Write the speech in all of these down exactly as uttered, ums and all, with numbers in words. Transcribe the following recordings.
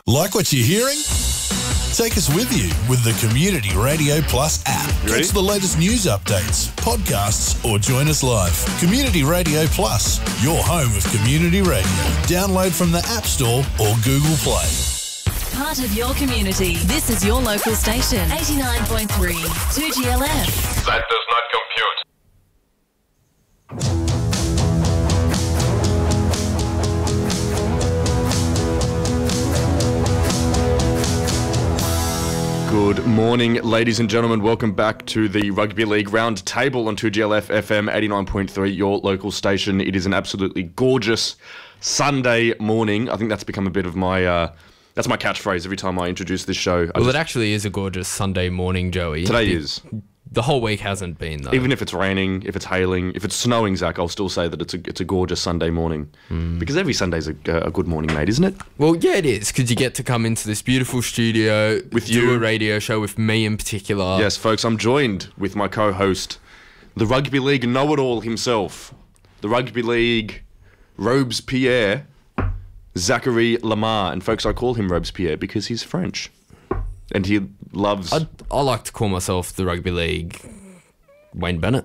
Like what you're hearing? Take us with you with the Community Radio Plus app. Catch the latest news updates, podcasts, or join us live. Community Radio Plus, your home of community radio. Download from the App Store or Google Play. Part of your community. This is your local station. eighty-nine point three, two G L F. That does not compute. Good morning, ladies and gentlemen. Welcome back to the Rugby League Round Table on two G L F F M eighty-nine point three, your local station. It is an absolutely gorgeous Sunday morning. I think that's become a bit of my... Uh, That's my catchphrase every time I introduce this show. I well, just, it actually is a gorgeous Sunday morning, Joey. Today the, is. The whole week hasn't been, though. Even if it's raining, if it's hailing, if it's snowing, Zach, I'll still say that it's a it's a gorgeous Sunday morning. Mm. Because every Sunday's a, a good morning, mate, isn't it? Well, yeah, it is, because you get to come into this beautiful studio, with do you. a radio show with me in particular. Yes, folks, I'm joined with my co-host, the Rugby League know-it-all himself, the Rugby League Robespierre, Zachary Lamar. And folks, I call him Robespierre because he's French and he loves... I, I like to call myself the Rugby League Wayne Bennett.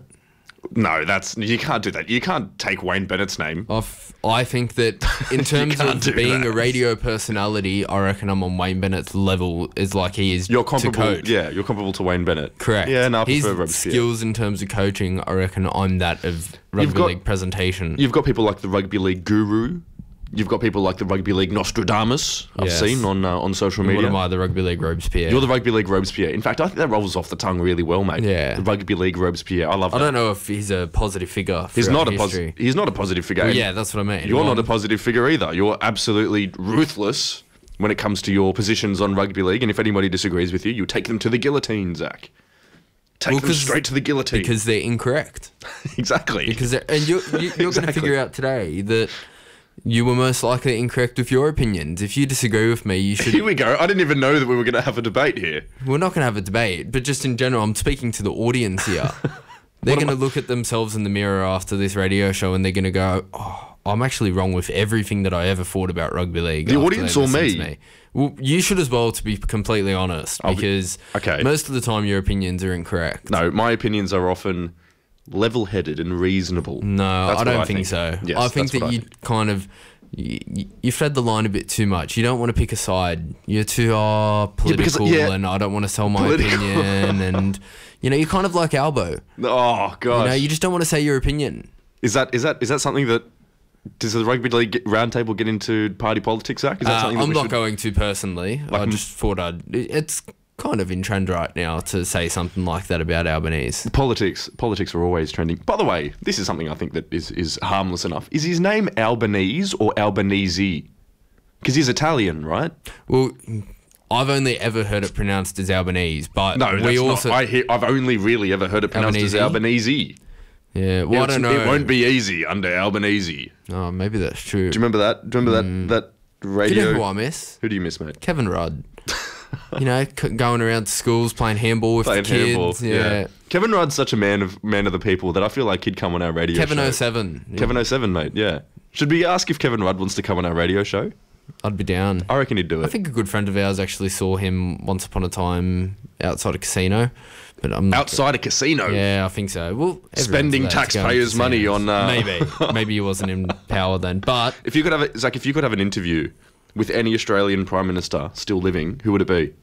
No, that's... You can't do that. You can't take Wayne Bennett's name. I've, I think that in terms of being that. a radio personality, I reckon I'm on Wayne Bennett's level as like he is you're comparable, to coach. Yeah, you're comparable to Wayne Bennett. Correct. Yeah, no, I His prefer Robespierre. skills in terms of coaching, I reckon I'm that of Rugby got, League presentation. You've got people like the Rugby League Guru. You've got people like the Rugby League Nostradamus, I've yes. seen on uh, on social media. What am I, the Rugby League Robespierre? You're the Rugby League Robespierre. In fact, I think that rolls off the tongue really well, mate. Yeah. The Rugby League Robespierre. I love that. I don't know if he's a positive figure. He's not a positive. He's not a positive figure. Well, yeah, that's what I mean. You're well, not a positive figure either. You're absolutely ruthless when it comes to your positions on Rugby League. And if anybody disagrees with you, you take them to the guillotine, Zach. Take well, them straight to the guillotine. Because they're incorrect. Exactly. Because they're, and you're, you're exactly. going to figure out today that you were most likely incorrect with your opinions. If you disagree with me, you should... Here we go. I didn't even know that we were going to have a debate here. We're not going to have a debate, but just in general, I'm speaking to the audience here. They're going to look at themselves in the mirror after this radio show and they're going to go, oh, I'm actually wrong with everything that I ever thought about rugby league. The audience or me? me? Well, you should as well, to be completely honest, because be, okay. most of the time your opinions are incorrect. No, my opinions are often level-headed and reasonable. No, that's I don't I think, think so. Yes, I think that I you think. kind of... You, you fed the line a bit too much. You don't want to pick a side. You're too oh, political yeah, because, yeah, and I don't want to tell my political. opinion. And, you know, you're kind of like Albo. Oh, God. You know, you just don't want to say your opinion. Is that is that is that something that... Does the Rugby League Roundtable get into party politics, Zach? Is that uh, something that I'm we not should... going to personally. Like, I just thought I'd... It's kind of in trend right now to say something like that about Albanese. Politics politics are always trending. By the way, this is something I think that is, is harmless enough. Is his name Albanese or Albanese? Because he's Italian, right? Well, I've only ever heard it pronounced as Albanese, but no, that's we also... not. I hear, I've only really ever heard it pronounced Albanese? as Albanese. Yeah, well, yeah, I don't know. It won't be easy under Albanese. Oh, maybe that's true. Do you remember that? Do you remember mm. that, that radio... Do you know who I miss? Who do you miss, mate? Kevin Rudd. You know, c- going around to schools, playing handball with playing the kids. Handball, yeah. yeah. Kevin Rudd's such a man of man of the people that I feel like he'd come on our radio Kevin show. Kevin oh seven. Kevin oh seven, mate, yeah. Should we ask if Kevin Rudd wants to come on our radio show? I'd be down. I reckon he'd do it. I think a good friend of ours actually saw him once upon a time outside a casino. But I'm not outside a casino? Yeah, I think so. Well, spending taxpayers' money on... Uh... Maybe. Maybe he wasn't in power then. But... If you could have a, Zach, if you could have an interview with any Australian Prime Minister still living, who would it be?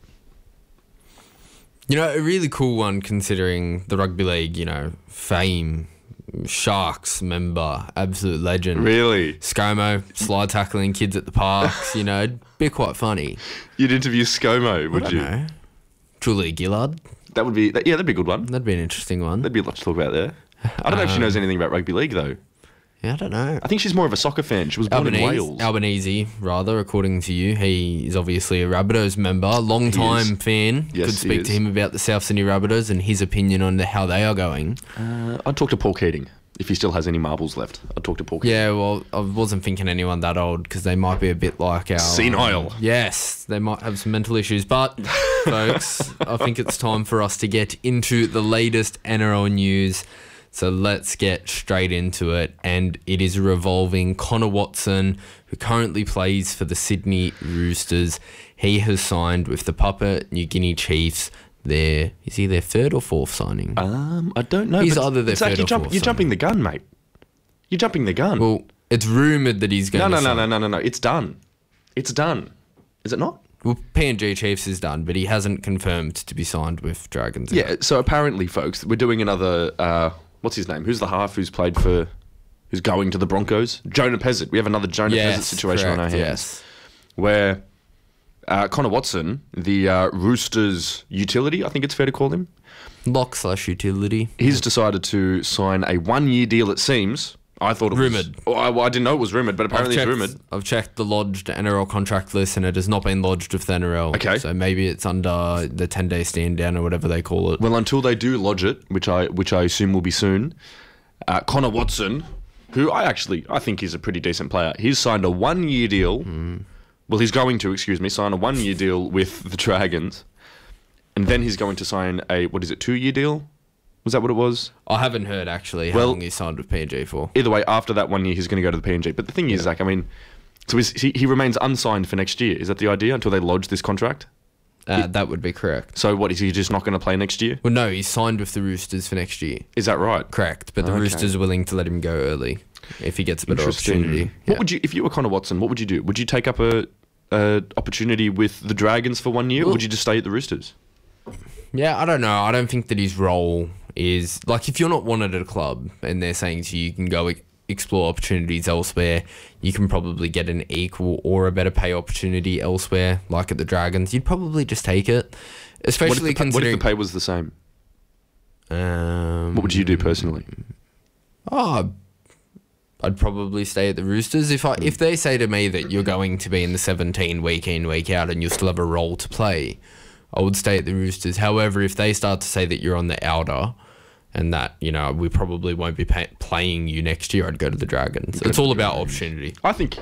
You know, a really cool one considering the Rugby League, you know, fame, Sharks member, absolute legend. Really? ScoMo, slide tackling kids at the parks, you know, it'd be quite funny. You'd interview ScoMo, would I don't you? know. Julia Gillard. That would be, that, yeah, that'd be a good one. That'd be an interesting one. There'd be a lot to talk about there. I don't know um, if she knows anything about rugby league, though. Yeah, I don't know. I think she's more of a soccer fan. She was born Albanese, in Wales. Albanese, rather, according to you. He is obviously a Rabbitohs member, long-time fan. Yes, Could speak he to him about the South Sydney Rabbitohs and his opinion on the, how they are going. Uh, I'd talk to Paul Keating. If he still has any marbles left, I'd talk to Paul Keating. Yeah, well, I wasn't thinking anyone that old because they might be a bit like our... Senile. Um, yes, they might have some mental issues. But, folks, I think it's time for us to get into the latest N R L news. So let's get straight into it. And it is revolving Connor Watson, who currently plays for the Sydney Roosters. He has signed with the Papua New Guinea Chiefs. Their, is he their third or fourth signing? Um, I don't know. He's but either their Zach, third you're, or jump, fourth you're signing. jumping the gun, mate. You're jumping the gun. Well, it's rumoured that he's going no, to no, no, sign. no, no, no, no. It's done. It's done. Is it not? Well, P N G Chiefs is done, but he hasn't confirmed to be signed with Dragons. Yeah, so apparently, folks, we're doing another, uh, what's his name? Who's the half who's played for, who's going to the Broncos? Jonah Pezzett. We have another Jonah Yes, Pezzett situation correct, on our hands. yes. Where uh, Connor Watson, the uh, Roosters utility, I think it's fair to call him, Lock slash utility. he's decided to sign a one-year deal, it seems. I thought it Rumoured. was... Oh, I, well, I didn't know it was rumoured, but apparently I've it's checked, rumoured. I've checked the lodged N R L contract list and it has not been lodged with the N R L. Okay. So maybe it's under the ten-day stand down or whatever they call it. Well, until they do lodge it, which I which I assume will be soon, uh, Connor Watson, who I actually I think is a pretty decent player, he's signed a one-year deal. Mm. Well, he's going to, excuse me, sign a one-year deal with the Dragons, and then he's going to sign a what is it, two-year deal? Was that what it was? I haven't heard actually how Well- long he signed with P N G for. Either way, after that one year, he's going to go to the P N G. But the thing is, Zach, I mean, so is, he, he remains unsigned for next year. Is that the idea until they lodge this contract? Uh, that would be correct. So what, is he just not going to play next year? Well, no, he's signed with the Roosters for next year. Is that right? Correct, but the Okay. Roosters are willing to let him go early if he gets a better Interesting. opportunity. What Yeah. would you, if you were Connor Watson, what would you do? Would you take up a, a opportunity with the Dragons for one year, or Well- would you just stay at the Roosters? Yeah, I don't know. I don't think that his role is like if you're not wanted at a club and they're saying to you, you can go e- explore opportunities elsewhere. You can probably get an equal or a better pay opportunity elsewhere, like at the Dragons. You'd probably just take it, What if, especially the, pa- what if considering. the pay was the same? um, What would you do personally? Oh, I'd probably stay at the Roosters if I if they say to me that you're going to be in the seventeen week in week out and you'll still have a role to play. I would stay at the Roosters. However, if they start to say that you're on the outer and that, you know, we probably won't be pay- playing you next year, I'd go to the Dragons. It's all about opportunity. I think.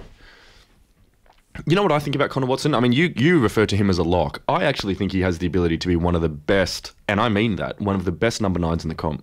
You know what I think about Connor Watson? I mean, you, you refer to him as a lock. I actually think he has the ability to be one of the best, and I mean that, one of the best number nines in the comp.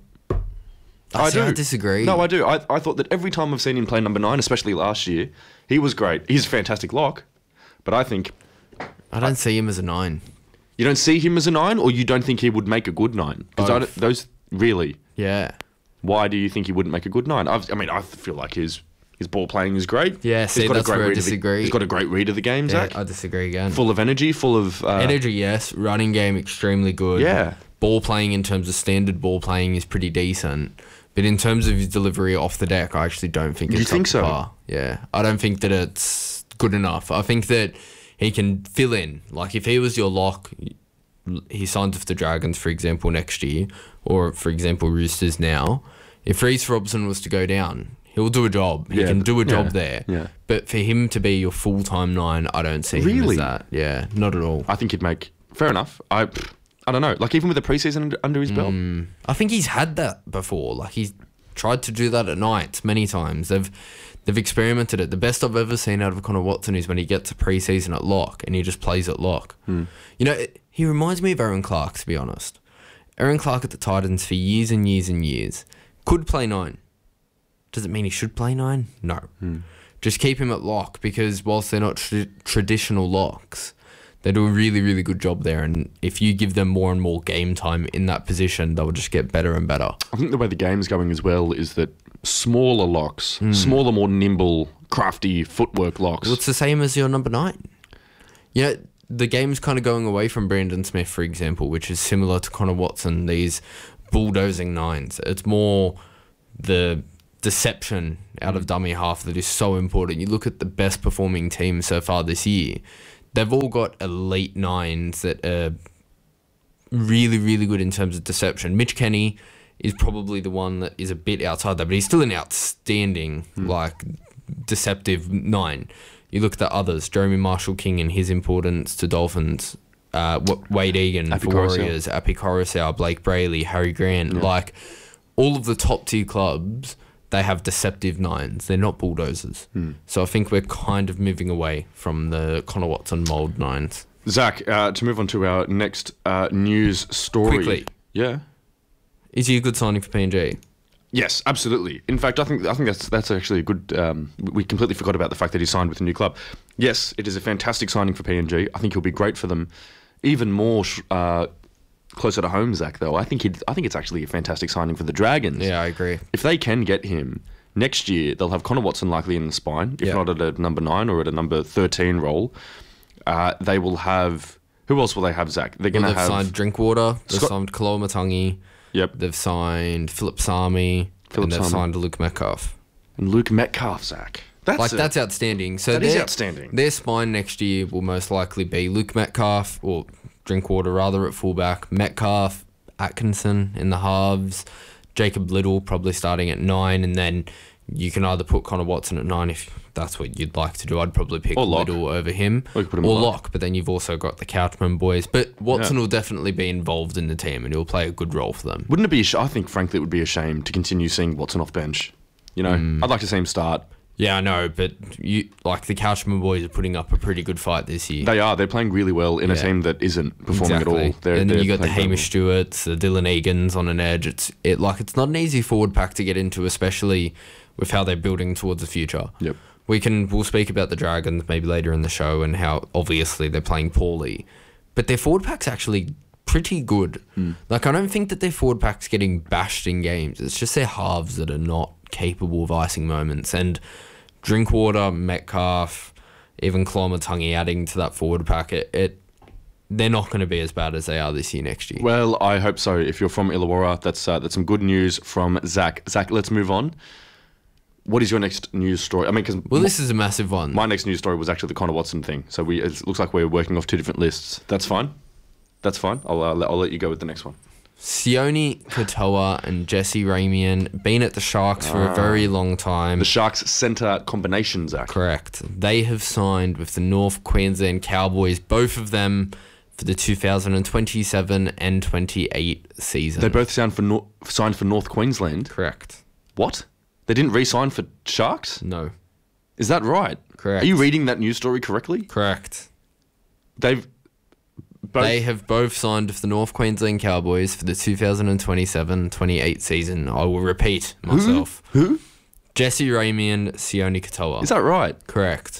I, see, I disagree. No, I do. I, I thought that every time I've seen him play number nine, especially last year, he was great. He's a fantastic lock, but I think I don't see him as a nine. you don't see him as a nine, or you don't think he would make a good nine. Because Both. those really, Yeah. why do you think he wouldn't make a good nine? I've, I mean, I feel like his his ball playing is great. Yeah, He's see, got a that's great where I read of the- disagree. he's got a great read of the game, Yeah, Zach. I disagree again. Full of energy, full of uh, Energy, yes. Running game, extremely good. Yeah. Ball playing in terms of standard ball playing is pretty decent. But in terms of his delivery off the deck, I actually don't think You it's think up to so? par. Yeah. I don't think that it's good enough. I think that he can fill in. Like, if he was your lock, he signs with the Dragons, for example, next year, or, for example, Roosters now. If Reece Robson was to go down, he'll do a job. He Yeah, can do a job yeah, there. yeah. But for him to be your full-time nine, I don't see him Really? as that. Yeah, not at all. I think he'd make fair enough. I I don't know. Like even with the preseason under, under his belt, I think he's had that before. Like he's tried to do that at night many times. They've they've experimented it. The best I've ever seen out of Connor Watson is when he gets a preseason at lock and he just plays at lock. Hmm. You know, it, he reminds me of Aaron Clark, to be honest. Aaron Clark at the Titans for years and years and years could play nine. Does it mean he should play nine? No. Hmm. Just keep him at lock because whilst they're not tra- traditional locks, they do a really, really good job there. And if you give them more and more game time in that position, they'll just get better and better. I think the way the game's going as well is that smaller locks, Hmm. smaller, more nimble, crafty footwork locks. Well, it's the same as your number nine. You know, the game's kind of going away from Brandon Smith, for example, which is similar to Connor Watson, these bulldozing nines. It's more the deception out of dummy half that is so important. You look at the best performing team so far this year, they've all got elite nines that are really, really good in terms of deception. Mitch Kenny is probably the one that is a bit outside that, but he's still an outstanding, like, deceptive nine. You look at the others, Jeremy Marshall-King and his importance to Dolphins, uh, W- Wade Egan Api for Coruscant. Warriors, Api Coruscant, Blake Brayley, Harry Grant, like, all of the top tier clubs, they have deceptive nines. They're not bulldozers. So I think we're kind of moving away from the Connor Watson mould nines. Zach, uh, to move on to our next uh, news story. Quickly. Yeah. Is he a good signing for P N G? Yes, absolutely. In fact, I think I think that's that's actually a good. Um, we completely forgot about the fact that he signed with a new club. Yes, it is a fantastic signing for P N G. I think he'll be great for them. Even more uh, closer to home, Zach. Though I think he, I think it's actually a fantastic signing for the Dragons. Yeah, I agree. If they can get him next year, they'll have Connor Watson likely in the spine, if Yeah. not at a number nine or at a number thirteen role. Uh, they will have. Who else will they have, Zach? They're Well, going to they've have. signed Drinkwater. They've Scott- signed Kaloa Matangi. Yep. They've signed Philip Sami. Phillip and they've Sami. signed Luke Metcalf. And Luke Metcalf, Zach. That's Like, a- that's outstanding. So That is their- outstanding. Their spine next year will most likely be Luke Metcalf, or Drinkwater rather, at fullback. Metcalf, Atkinson in the halves. Jacob Little probably starting at nine. And then you can either put Connor Watson at nine if that's what you'd like to do. I'd probably pick Or Lock. Little over him. Or you could put him or at Lock. Lock. But then you've also got the Couchman boys. But Watson Yeah. will definitely be involved in the team and he'll play a good role for them. Wouldn't it be? a sh- I think, frankly, it would be a shame to continue seeing Watson off bench. You know, Mm. I'd like to see him start. Yeah, I know, but you like the Couchman boys are putting up a pretty good fight this year. They are. They're playing really well in a Yeah. team that isn't performing Exactly. at all. They're, and then they're you got the playing Hamish Stewarts, the Dylan Egans on an edge. It's it like it's not an easy forward pack to get into, especially with how they're building towards the future. Yep. We can we'll speak about the Dragons maybe later in the show and how obviously they're playing poorly, but their forward pack's actually pretty good. Mm. Like I don't think that their forward pack's getting bashed in games. It's just their halves that are not capable of icing moments. And Drinkwater, Metcalf, even Kaloa Matangi adding to that forward pack, it, it they're not going to be as bad as they are this year next year. Well, I hope so. If you're from Illawarra, that's uh, that's some good news from Zach. Zach, let's move on. What is your next news story? I mean, because Well, this is a massive one. my next news story was actually the Connor Watson thing. So we it looks like we're working off two different lists. That's fine. That's fine. I'll uh, let, I'll let you go with the next one. Sione Katoa and Jesse Ramian been at the Sharks for a very long time. The Sharks centre combination, Zach. Correct. They have signed with the North Queensland Cowboys, both of them for the two thousand twenty-seven and twenty-eight season. They both sound for Nor- signed for North Queensland. Correct. What? They didn't re-sign for Sharks? No. Is that right? Correct. Are you reading that news story correctly? Correct. They've both. They have both signed with the North Queensland Cowboys for the two thousand twenty-seven twenty-eight season. I will repeat myself. Who? Jesse Ramian, Sione Katoa. Is that right? Correct.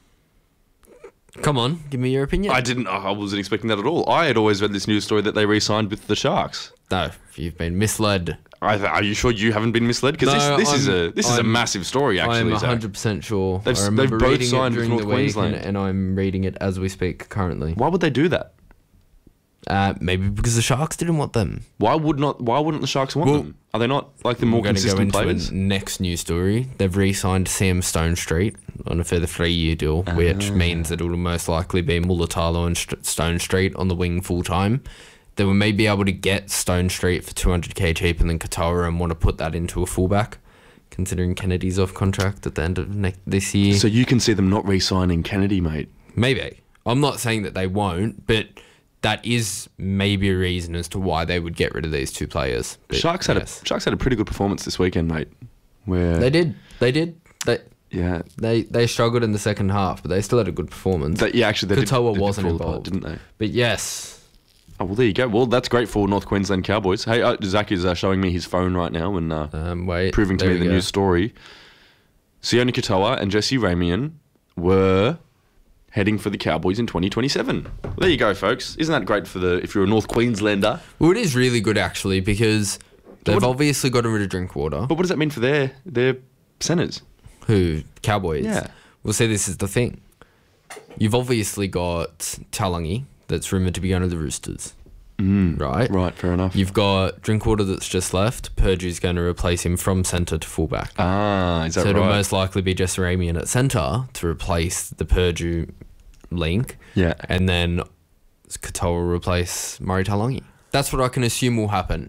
Come on, give me your opinion. I didn't. I wasn't expecting that at all. I had always read this news story that they re-signed with the Sharks. No, you've been misled. I, are you sure you haven't been misled? Because No, this, this is I'm- a this is a I'm- massive story. Actually, I'm Zach. one hundred percent sure. They've- I remember they've both reading signed it with during North the week Queensland. and, and I'm reading it as we speak currently. Why would they do that? Uh, maybe because the Sharks didn't want them. Why would not? Why wouldn't the Sharks want Well, them? Are they not like the more We're going to go consistent into players? a next news story. They've re-signed Sam Stone Street on a further three-year deal, which Ah. means that it will most likely be Mulatalo and St- Stone Street on the wing full-time. They will maybe be able to get Stone Street for two hundred k cheaper than Katoa and want to put that into a fullback, considering Kennedy's off contract at the end of ne- this year. So you can see them not re-signing Kennedy, mate. Maybe. I'm not saying that they won't, but that is maybe a reason as to why they would get rid of these two players. But Sharks had yes. a Sharks had a pretty good performance this weekend, mate. Where They did. They did. They yeah, they they struggled in the second half, but they still had a good performance. they, yeah, actually they did, Katoa they did wasn't fall apart, involved. didn't they? But yes, Oh well, there you go. Well, that's great for North Queensland Cowboys. Hey, uh, Zach is uh, showing me his phone right now and uh, um, wait, proving to there me we the go. news story. Sione Katoa and Jesse Ramian were heading for the Cowboys in twenty twenty-seven. There you go, folks. Isn't that great for the if you're a North Queenslander? Well, it is really good actually because they've what- obviously gotten rid of Drinkwater. But what does that mean for their their centers? Who Cowboys? Yeah. Well, see, this is the thing. You've obviously got Talangi that's rumored to be going to the Roosters, mm, right? Right, fair enough. You've got Drinkwater that's just left. Purdue's going to replace him from centre to fullback. ah, is that So it'll right? most likely be Jesse Ramian at centre to replace the Purdue link. Yeah. And then Katoa will replace Murray Talangi. That's what I can assume will happen.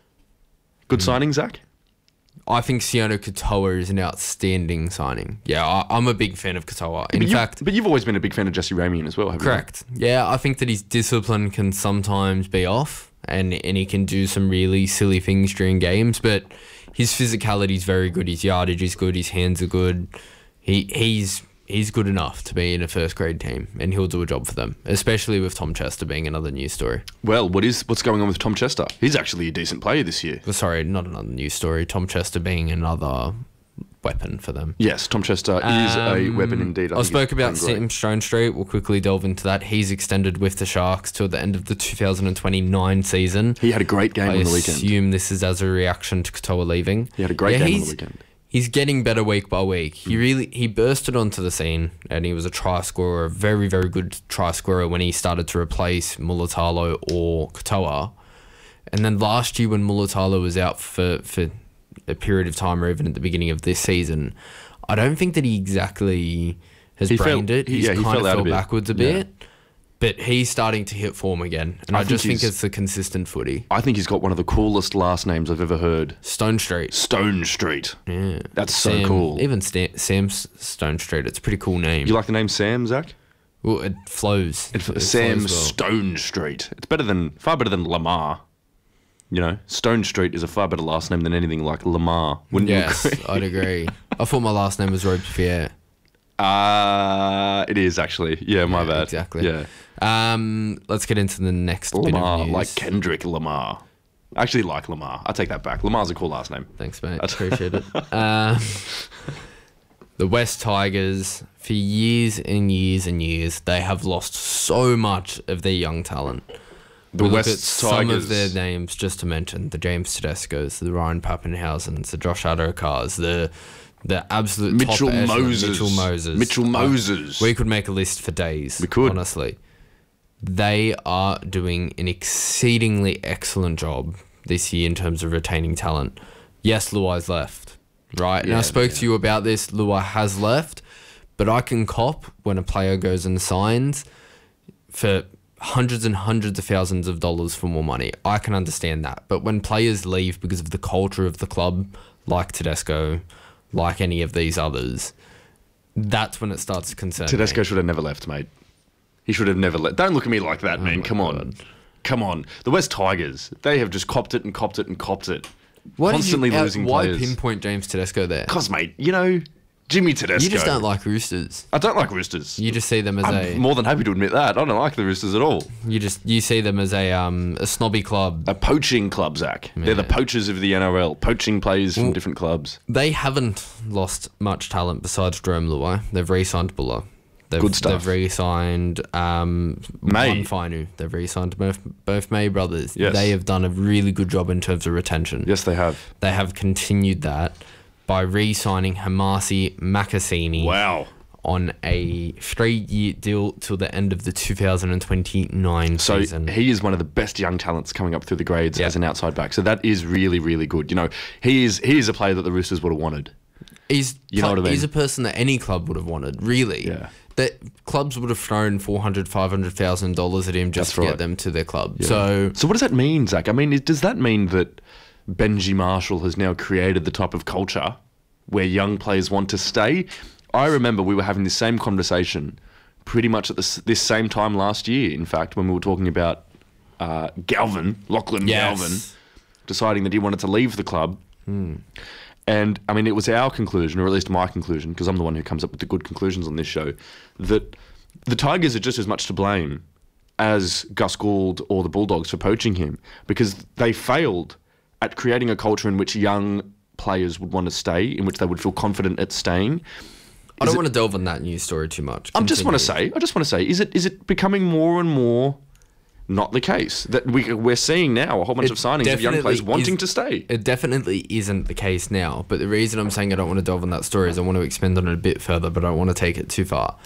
Good signing, Zach. I think Sione Katoa is an outstanding signing. Yeah, I, I'm a big fan of Katoa. In but you- fact, but you've always been a big fan of Jesse Ramian as well, haven't correct. Yeah, I think that his discipline can sometimes be off and, and he can do some really silly things during games, but his physicality is very good. His yardage is good. His hands are good. He He's he's good enough to be in a first grade team, and he'll do a job for them, especially with Tom Chester being another news story. Well, what is what's going on with Tom Chester? He's actually a decent player this year. Well, sorry, not another news story. Tom Chester being another weapon for them. Yes, Tom Chester is Um, a weapon indeed. I, I think spoke he's about playing great. Sam Stonestreet. We'll quickly delve into that. He's extended with the Sharks till the end of the two thousand twenty-nine season. He had a great game I on the weekend. assume this is as a reaction to Katoa leaving. He had a great Yeah, game on he's- the weekend. He's getting better week by week. He really he bursted onto the scene, and he was a try scorer, a very very good try scorer when he started to replace Mulatalo or Katoa. And then last year when Mulatalo was out for for a period of time, or even at the beginning of this season, I don't think that he exactly has He brained fell- it. he- He's yeah, he kind fell of out a fell bit. backwards a Yeah. bit. But he's starting to hit form again. And I I, think just think he's- it's the consistent footy. I think he's got one of the coolest last names I've ever heard. Stone Street. Stone Street. Yeah. That's so Sam- cool. Even Sta- Sam S- Stone Street. It's a pretty cool name. You like the name Sam, Zach? Well, it flows. It, It Sam flows well. Stone Street. It's better than far better than Lamar. You know, Stone Street is a far better last name than anything like Lamar. Wouldn't Yes, you agree? I'd agree. I thought my last name was Robespierre. Uh, it is actually. Yeah, my Yeah, bad. exactly. Yeah. Um, let's get into the next Lamar, bit of news. like Kendrick Lamar. I actually like Lamar. I take that back. Lamar's a cool last name. Thanks, mate. Appreciate it. Um, the West Tigers, for years and years and years, they have lost so much of their young talent. The We look West at some Tigers. of their names, just to mention the James Tedescos, the Ryan Pappenhausens, the Josh Adokars, the the absolute Mitchell top echelon- Moses. Mitchell Moses, Mitchell Uh, Moses. we could make a list for days. We could. honestly. They are doing an exceedingly excellent job this year in terms of retaining talent. Yes, Luai's left, right? and Yeah, I spoke yeah. to you about this. Luai has left, but I can cop when a player goes and signs for hundreds and hundreds of thousands of dollars for more money. I can understand that. But when players leave because of the culture of the club, like Tedesco, like any of these others, that's when it starts to concern Tedesco me. should have never left, mate. He should have never left. Don't look at me like that, man. Oh my Come on. God. Come on. The West Tigers, they have just copped it and copped it and copped it. Why did Constantly you, uh, losing why players. pinpoint James Tedesco there? Because, mate, you know, Jimmy Tedesco. You just don't like Roosters. I don't like Roosters. You just see them as I'm a more than happy to admit that. I don't like the Roosters at all. you just you see them as a um a snobby club. A poaching club, Zach. They're the Yeah. poachers of the N R L, poaching players from different clubs. They haven't lost much talent besides Jerome Luai. They've re-signed Buller. They've, Good stuff. They've re-signed um, May. One Fainu. They've re-signed both, both May brothers. Yes. They have done a really good job in terms of retention. Yes, they have. They have continued that by re-signing Hamasi Makasini Wow. on a three-year deal till the end of the two thousand twenty-nine So season. he is one of the best young talents coming up through the grades Yeah. as an outside back. So that is really, really good. You know, he is he is a player that the Roosters would have wanted. He's You know what I mean? He's a person that any club would have wanted, really. Yeah. That clubs would have thrown four hundred thousand dollars, five hundred thousand dollars at him just That's to right. get them to their club. So So what does that mean, Zach? I mean, is- does that mean that Benji Marshall has now created the type of culture where young players want to stay? I remember we were having this same conversation pretty much at this, this same time last year, in fact, when we were talking about uh, Galvin, Lachlan Yes. Galvin, deciding that he wanted to leave the club. And, I mean, it was our conclusion, or at least my conclusion, because I'm the one who comes up with the good conclusions on this show, that the Tigers are just as much to blame as Gus Gould or the Bulldogs for poaching him, because they failed at creating a culture in which young players would want to stay, in which they would feel confident at staying. I Is don't it- want to delve on that news story too much. I just want to Continue. say, I just want to say, is it is it becoming more and more not the case that we we're seeing now a whole bunch It of signings of young definitely players wanting is- to stay? It definitely isn't the case now. But the reason I'm saying I don't want to delve on that story is I want to expand on it a bit further, but I don't want to take it too far.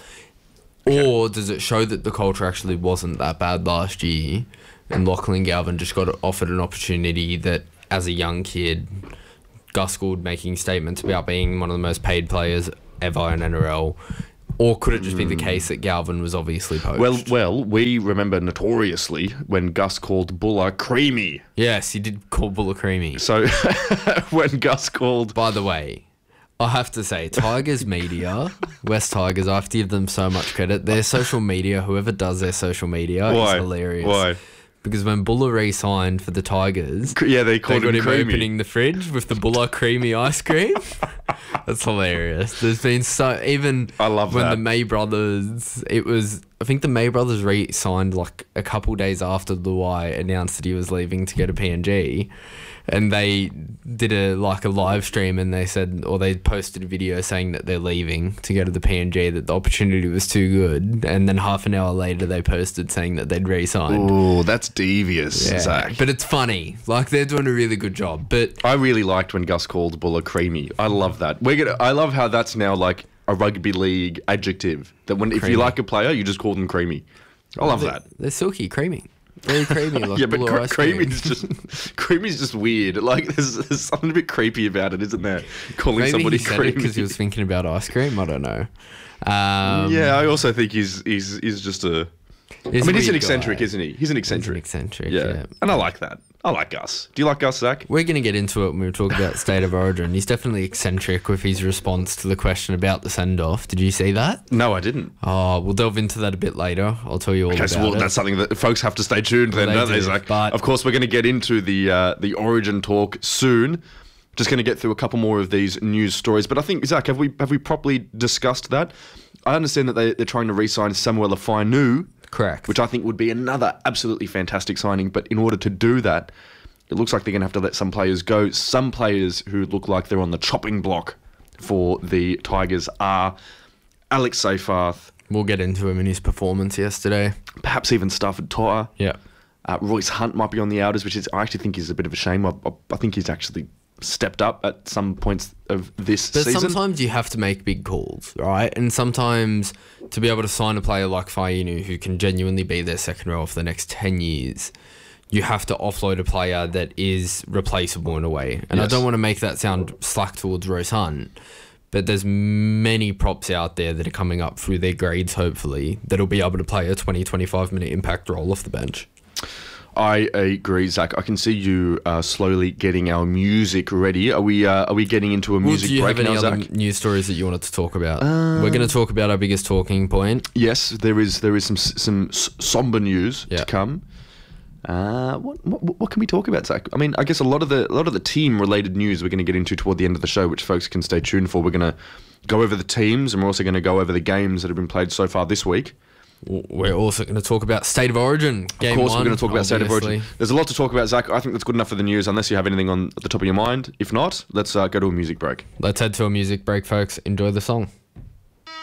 Or does it show that the culture actually wasn't that bad last year and Lachlan Galvin just got offered an opportunity that, as a young kid, Gus Gould making statements about being one of the most paid players ever in N R L? Or could it just be the case that Galvin was obviously poached? Well, well, we remember notoriously when Gus called Buller creamy. yes, he did call Buller creamy. So when Gus called, By the way, I have to say, Tigers media, West Tigers, I have to give them so much credit. Their social media, whoever does their social media, Why? is hilarious. Why? because when Buller re-signed for the Tigers, Yeah, they they called got him him creamy. opening the fridge with the Buller creamy ice cream. That's hilarious. There's been so even I love when that. the May brothers. It was I think the May brothers re-signed like a couple days after Luai announced that he was leaving to go to P N G, and they did a like a live stream and they said or they posted a video saying that they're leaving to go to the P N G, that the opportunity was too good, and then half an hour later they posted saying that they'd re-signed. Oh, that's devious, Yeah, Zach. but it's funny. Like they're doing a really good job. But I really liked when Gus called Buller creamy. I love that. We're gonna. I love how that's now like a rugby league adjective. That when if Creamy. you like a player, you just call them creamy. I love they're, that. they're silky, creamy, very creamy. Like Yeah, but Buller cre- ice cream. creamy's just creamy's just weird. Like there's, there's something a bit creepy about it, isn't there? Calling Maybe somebody he said it creamy. because he was thinking about ice cream. I don't know. Um, yeah, I also think he's he's he's just a. he's I mean, a he's an weird eccentric, guy. isn't he? He's an eccentric. eccentric, Yeah. yeah. and I like that. I like Gus. Do you like Gus, Zach? We're going to get into it when we talk about State of Origin. He's definitely eccentric with his response to the question about the send-off. Did you see that? No, I didn't. Oh, we'll delve into that a bit later. I'll tell you all Okay, about so well, it. that's something that folks have to stay tuned then, They don't they, do, Zach? but- Of course, we're going to get into the uh, the Origin talk soon. Just going to get through a couple more of these news stories. But I think, Zach, have we have we properly discussed that? I understand that they, they're trying to re-sign Samuel Fainu, Correct. which I think would be another absolutely fantastic signing. But in order to do that, it looks like they're going to have to let some players go. Some players who look like they're on the chopping block for the Tigers are Alex Seyfarth, We'll get into him in his performance yesterday. perhaps even Stafford To'a. Yeah. Uh, Royce Hunt might be on the outers, which is I actually think is a bit of a shame. I, I, I think he's actually stepped up at some points of this But season. sometimes you have to make big calls, right? And sometimes to be able to sign a player like Fainu, who can genuinely be their second row for the next ten years, you have to offload a player that is replaceable in a way. And Yes. I don't want to make that sound slack towards Royce Hunt, but there's many props out there that are coming up through their grades, hopefully, that'll be able to play a twenty, twenty-five minute impact role off the bench. I agree, Zach. I can see you uh, slowly getting our music ready. Are we? Uh, are we getting into a Well, music do you break have any now, other Zach? news stories that you wanted to talk about? We're going to talk about our biggest talking point. Yes, there is. There is some some s- somber news Yeah. to come. Uh, what, what what can we talk about, Zach? I mean, I guess a lot of the a lot of the team related news we're going to get into toward the end of the show, which folks can stay tuned for. We're going to go over the teams, and we're also going to go over the games that have been played so far this week. We're also going to talk about State of Origin. Game Of course, one, we're going to talk about State of Origin. obviously. There's a lot to talk about, Zach. I think that's good enough for the news, unless you have anything on at the top of your mind. If not, let's uh, go to a music break. Let's head to a music break, folks. Enjoy the song.